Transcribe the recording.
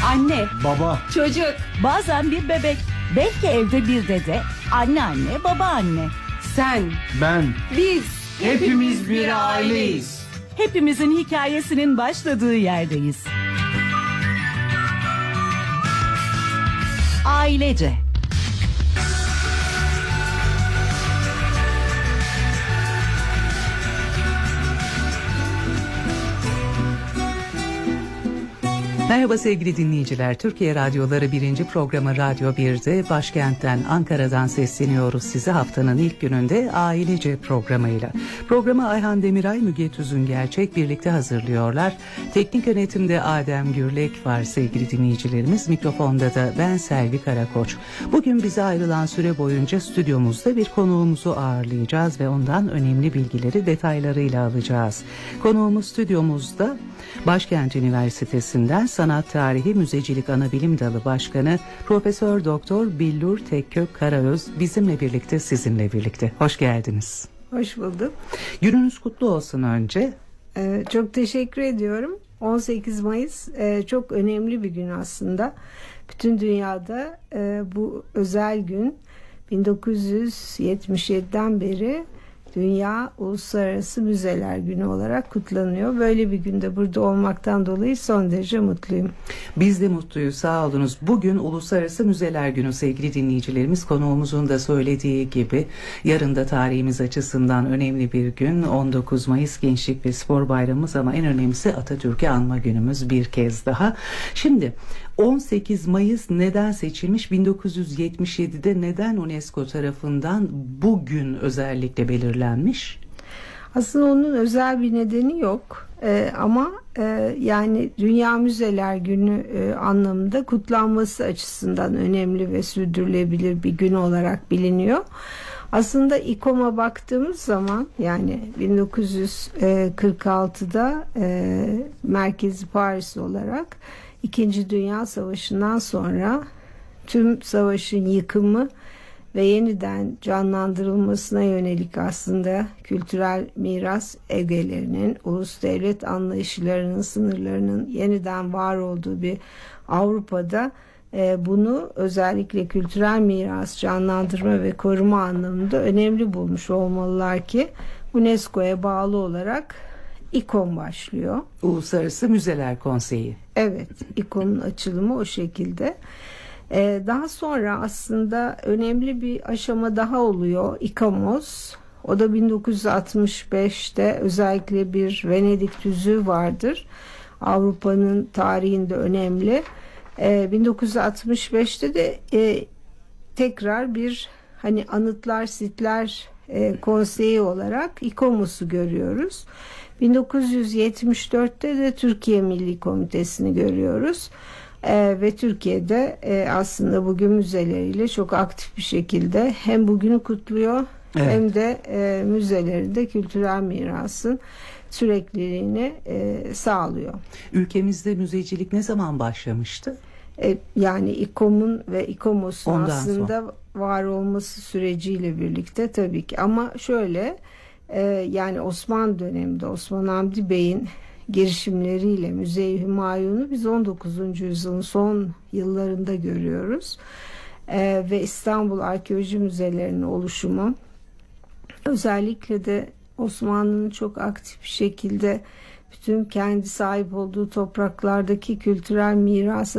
Anne, Baba. çocuk, Bazen bir bebek, belki evde bir dede, anneanne, babaanne. sen, Ben. biz. Hepimiz bir aileyiz. Hepimizin hikayesinin başladığı yerdeyiz. Ailece. Merhaba sevgili dinleyiciler. Türkiye Radyoları 1. programı Radyo 1'de başkentten Ankara'dan sesleniyoruz size haftanın ilk gününde Ailece programıyla. Programı Ayhan Demiray, Müge Tüzün Gerçek birlikte hazırlıyorlar. Teknik yönetimde Adem Gürlek var sevgili dinleyicilerimiz. Mikrofonda da ben Selvi Karakoç. Bugün bize ayrılan süre boyunca stüdyomuzda bir konuğumuzu ağırlayacağız ve ondan önemli bilgileri detaylarıyla alacağız. Konuğumuz stüdyomuzda Başkent Üniversitesi'nden Sanat Tarihi Müzecilik Anabilim Dalı Başkanı Profesör Doktor Billur Tekkök Karaöz bizimle birlikte, sizinle birlikte. Hoş geldiniz. Hoş bulduk. Gününüz kutlu olsun önce. Çok teşekkür ediyorum. 18 Mayıs çok önemli bir gün aslında. Bütün dünyada bu özel gün 1977'den beri Dünya Uluslararası Müzeler Günü olarak kutlanıyor. Böyle bir günde burada olmaktan dolayı son derece mutluyum. Biz de mutluyuz, sağ olunuz. Bugün Uluslararası Müzeler Günü sevgili dinleyicilerimiz. Konuğumuzun da söylediği gibi yarın da tarihimiz açısından önemli bir gün. 19 Mayıs Gençlik ve Spor Bayramımız ama en önemlisi Atatürk'ü anma günümüz bir kez daha. Şimdi 18 Mayıs neden seçilmiş? 1977'de neden UNESCO tarafından bugün özellikle belirlenmiş? Aslında onun özel bir nedeni yok. Ama yani Dünya Müzeler Günü anlamında kutlanması açısından önemli ve sürdürülebilir bir gün olarak biliniyor. Aslında İKOM'a baktığımız zaman yani 1946'da merkezi Paris olarak İkinci Dünya Savaşı'ndan sonra tüm savaşın yıkımı ve yeniden canlandırılmasına yönelik aslında kültürel miras ögelerinin, ulus devlet anlayışlarının, sınırlarının yeniden var olduğu bir Avrupa'da bunu özellikle kültürel miras canlandırma ve koruma anlamında önemli bulmuş olmalılar ki UNESCO'ya bağlı olarak İKOM başlıyor. Uluslararası Müzeler Konseyi. Evet, İKOM'un açılımı o şekilde. Daha sonra aslında önemli bir aşama daha oluyor. İKOMOS. O da 1965'te özellikle bir Venedik tüzüğü vardır. Avrupa'nın tarihinde önemli. 1965'te de tekrar bir hani anıtlar, sitler konseyi olarak İKOMOS'u görüyoruz. 1974'te de Türkiye Milli Komitesi'ni görüyoruz. Ve Türkiye'de aslında bugün müzeleriyle çok aktif bir şekilde hem bugünü kutluyor, evet, hem de müzelerinde kültürel mirasın sürekliliğini sağlıyor. Ülkemizde müzecilik ne zaman başlamıştı? Yani İKOM'un ve İKOMOS'un ondan aslında sonra var olması süreciyle birlikte tabii ki. Ama şöyle yani Osmanlı döneminde Osman Hamdi Bey'in girişimleriyle Müze-i Hümayun'u biz 19. yüzyılın son yıllarında görüyoruz. Ve İstanbul Arkeoloji Müzelerinin oluşumu özellikle de Osmanlı'nın çok aktif bir şekilde bütün kendi sahip olduğu topraklardaki kültürel mirasa